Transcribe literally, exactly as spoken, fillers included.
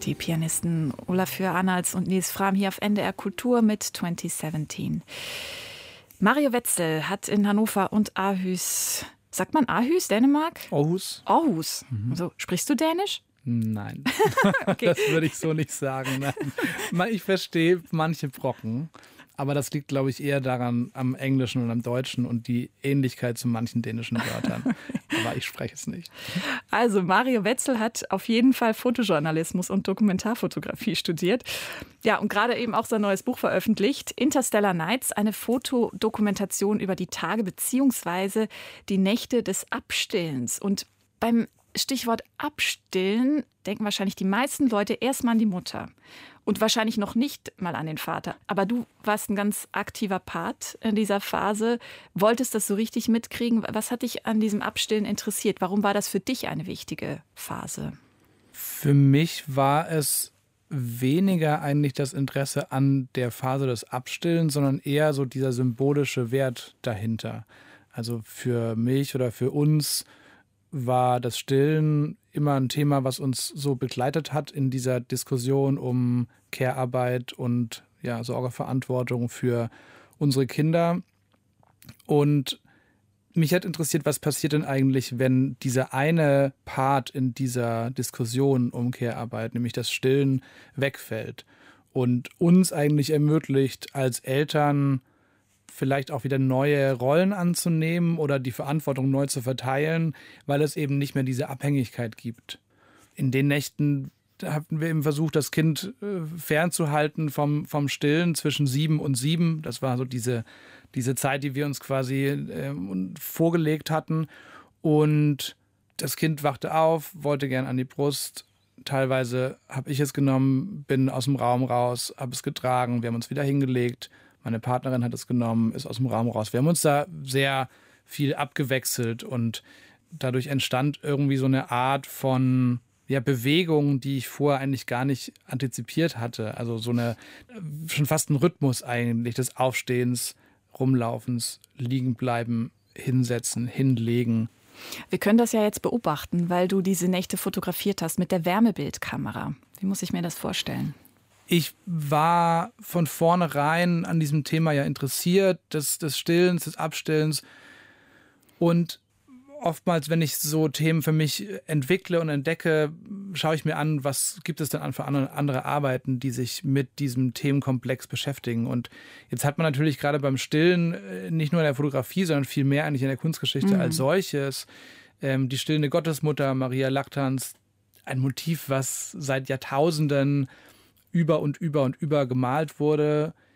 Die Pianisten Olafur Arnalds und Nils Frahm hier auf N D R Kultur mit zwanzig siebzehn. Mario Wetzel hat in Hannover und Aarhus, sagt man Aarhus, Dänemark? Aarhus. Aarhus. Mhm. Also, sprichst du Dänisch? Nein, okay. Das würde ich so nicht sagen. Nein. Ich verstehe manche Brocken, aber das liegt, glaube ich, eher daran am Englischen und am Deutschen und die Ähnlichkeit zu manchen dänischen Wörtern. Aber ich spreche es nicht. Also Mario Wetzel hat auf jeden Fall Fotojournalismus und Dokumentarfotografie studiert. Ja, und gerade eben auch sein neues Buch veröffentlicht, Interstellar Nights, eine Fotodokumentation über die Tage bzw. die Nächte des Abstillens. Und beim Stichwort Abstillen denken wahrscheinlich die meisten Leute erstmal an die Mutter und wahrscheinlich noch nicht mal an den Vater. Aber du warst ein ganz aktiver Part in dieser Phase, wolltest das so richtig mitkriegen. Was hat dich an diesem Abstillen interessiert? Warum war das für dich eine wichtige Phase? Für mich war es weniger eigentlich das Interesse an der Phase des Abstillens, sondern eher so dieser symbolische Wert dahinter. Also für mich oder für uns war das Stillen immer ein Thema, was uns so begleitet hat in dieser Diskussion um Care-Arbeit und ja, Sorgeverantwortung für unsere Kinder. Und mich hat interessiert, was passiert denn eigentlich, wenn dieser eine Part in dieser Diskussion um Care-Arbeit, nämlich das Stillen, wegfällt und uns eigentlich ermöglicht, als Eltern vielleicht auch wieder neue Rollen anzunehmen oder die Verantwortung neu zu verteilen, weil es eben nicht mehr diese Abhängigkeit gibt. In den Nächten hatten wir eben versucht, das Kind fernzuhalten vom, vom Stillen zwischen sieben und sieben. Das war so diese, diese Zeit, die wir uns quasi äh, vorgelegt hatten. Und das Kind wachte auf, wollte gern an die Brust. Teilweise habe ich es genommen, bin aus dem Raum raus, habe es getragen, wir haben uns wieder hingelegt. Meine Partnerin hat es genommen, ist aus dem Raum raus. Wir haben uns da sehr viel abgewechselt und dadurch entstand irgendwie so eine Art von ja, Bewegung, die ich vorher eigentlich gar nicht antizipiert hatte. Also so eine, schon fast ein Rhythmus eigentlich des Aufstehens, Rumlaufens, Liegenbleiben, Hinsetzen, Hinlegen. Wir können das ja jetzt beobachten, weil du diese Nächte fotografiert hast mit der Wärmebildkamera. Wie muss ich mir das vorstellen? Ich war von vornherein an diesem Thema ja interessiert, des, des Stillens, des Abstillens. Und oftmals, wenn ich so Themen für mich entwickle und entdecke, schaue ich mir an, was gibt es denn an für andere Arbeiten, die sich mit diesem Themenkomplex beschäftigen. Und jetzt hat man natürlich gerade beim Stillen nicht nur in der Fotografie, sondern viel mehr eigentlich in der Kunstgeschichte mhm. als solches. Ähm, die stillende Gottesmutter, Maria Lachtanz, ein Motiv, was seit Jahrtausenden über und über und über gemalt wurde.